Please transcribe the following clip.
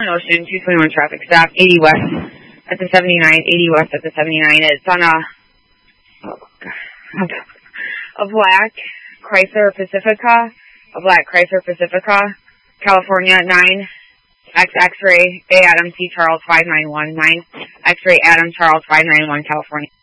Ocean 221 traffic stop, 80 west at the 79, 80 west at the 79. It's on a black Chrysler Pacifica, California, 9 X-Ray A Adam T Charles 591, 9 X-Ray Adam Charles 591, California.